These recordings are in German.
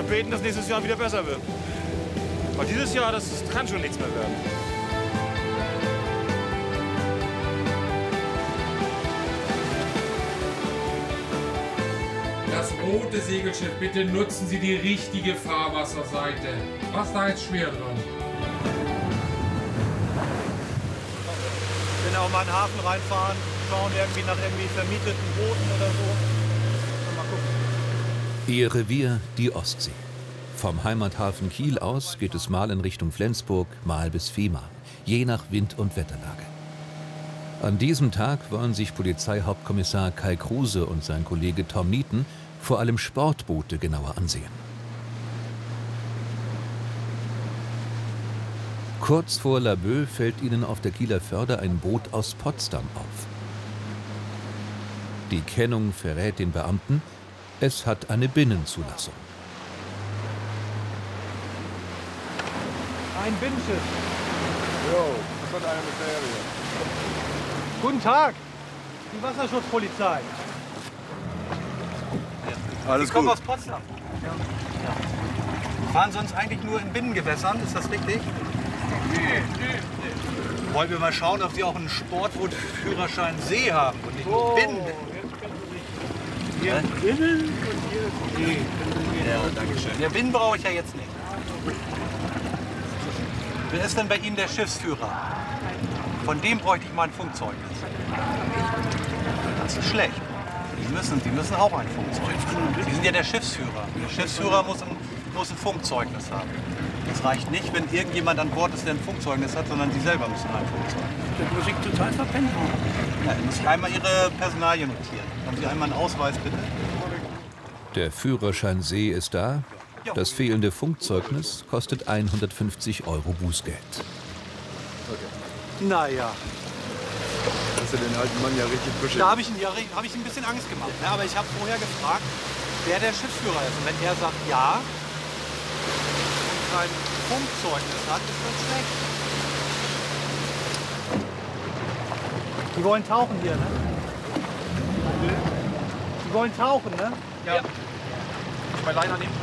beten, dass nächstes Jahr wieder besser wird. Weil dieses Jahr, das kann schon nichts mehr werden. Das rote Segelschiff, bitte nutzen Sie die richtige Fahrwasserseite. Was da jetzt schwer dran? Wenn auch mal in den Hafen reinfahren, schauen irgendwie nach irgendwie vermieteten Booten oder so. Mal gucken. Ihr Revier die Ostsee. Vom Heimathafen Kiel aus geht es mal in Richtung Flensburg, mal bis Fehmarn, je nach Wind- und Wetterlage. An diesem Tag wollen sich Polizeihauptkommissar Kai Kruse und sein Kollege Tom Nieten vor allem Sportboote genauer ansehen. Kurz vor Laboe fällt ihnen auf der Kieler Förde ein Boot aus Potsdam auf. Die Kennung verrät den Beamten, es hat eine Binnenzulassung. Ein Binnenschiff. Jo, von einer Serie. Guten Tag, die Wasserschutzpolizei. Alles Sie kommen gut. aus Potsdam. Ja. Fahren sonst eigentlich nur in Binnengewässern, ist das richtig? Nee. Wollen wir mal schauen, ob Sie auch einen Sportbootführerschein See haben und nicht nur Binnen. Hier ist Binnen und hier ist See. Ja, danke schön. Der Binnen brauche ich ja jetzt nicht. Wer ist denn bei Ihnen der Schiffsführer? Von dem bräuchte ich mal ein Funkzeugnis. Das ist schlecht. Sie müssen auch ein Funkzeugnis haben. Sie sind ja der Schiffsführer. Der Schiffsführer muss ein Funkzeugnis haben. Das reicht nicht, wenn irgendjemand an Bord ist, der ein Funkzeugnis hat, sondern Sie selber müssen ein Funkzeugnis. Das muss ich total verpennt haben. Ja, dann muss ich einmal Ihre Personalien notieren. Haben Sie einmal einen Ausweis, bitte? Der Führerschein See ist da. Das fehlende Funkzeugnis kostet 150 € Bußgeld. Naja, Hast du den alten Mann ja richtig beschäftigt. da habe ich ein bisschen Angst gemacht. Ne? Aber ich habe vorher gefragt, wer der Schiffsführer ist. Und wenn er sagt ja und kein Funkzeugnis hat, ist das schlecht. Die wollen tauchen hier, ne? Die wollen tauchen, ne? Ja. Ich bei Leiner nehmen.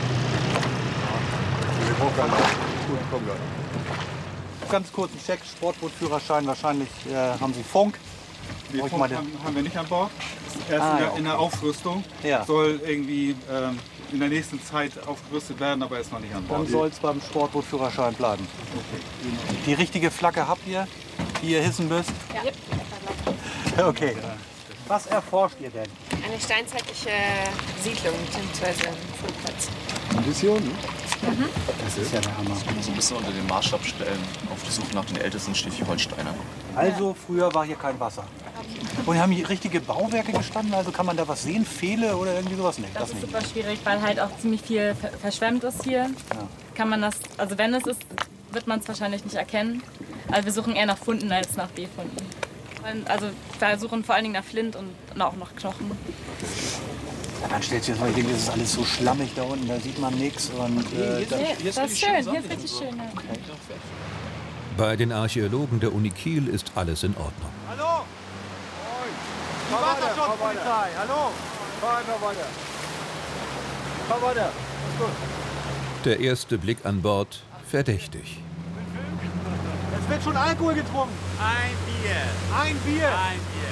Ich brauche keinen. Gut, komm gleich. Ganz kurz ein Check, Sportbootführerschein, wahrscheinlich haben Sie Funk. Nee, Brauch ich Funk mal den- haben wir nicht an Bord. Erst Ah, in der Aufrüstung. Ja. Soll irgendwie in der nächsten Zeit aufgerüstet werden, aber ist noch nicht an Dann Bord. soll es beim Sportbootführerschein bleiben. Die richtige Flagge habt ihr, die ihr hissen müsst? Ja. Okay. Was erforscht ihr denn? Eine steinzeitliche Siedlung bzw. Fundplatz. Ein bisschen, ne? Das ist ja der Hammer. So ein bisschen unter den Maßstab stellen, auf die Suche nach den ältesten Schleswig-Holsteinern. Also früher war hier kein Wasser. Und haben hier richtige Bauwerke gestanden? Also kann man da was sehen? Pfähle oder irgendwie sowas? Nee, Das ist nicht. super schwierig, weil halt auch ziemlich viel verschwemmt ist hier. Kann man das, also wenn es ist, wird man es wahrscheinlich nicht erkennen. Also wir suchen eher nach Funden als nach Befunden. Also wir suchen vor allen Dingen nach Flint und auch nach Knochen. Ja, dann stellt sich das mal, ich denke, das ist alles so schlammig da unten, da sieht man nichts. Und, Das ist schön, hier ist richtig schön. Ja. Bei den Archäologen der Uni Kiel ist alles in Ordnung. Hallo? Die Wasserschutzpolizei, hallo? Fahr einfach weiter. Fahr weiter. Der erste Blick an Bord verdächtig. Es wird schon Alkohol getrunken. Ein Bier. Ein Bier. Ein Bier.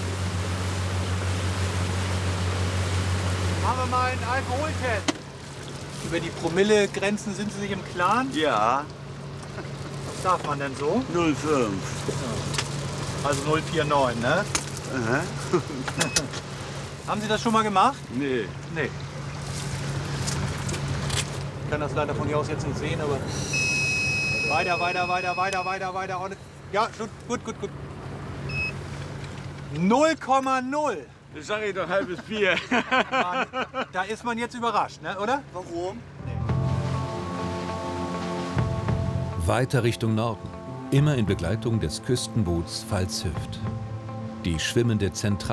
Machen wir mal einen Alkoholtest. Über die Promillegrenzen sind Sie sich im Klaren? Ja, Was darf man denn so? 05. Also 049, ne? Aha. Haben Sie das schon mal gemacht? Nee. Nee. Ich kann das leider von hier aus jetzt nicht sehen, aber... Weiter. Und ja, gut. 0,0. Das sag ich doch, halbes Bier. Mann, da ist man jetzt überrascht, ne? Oder? Warum? Weiter Richtung Norden, immer in Begleitung des Küstenboots Pfalz Hüft. Die schwimmende Zentrale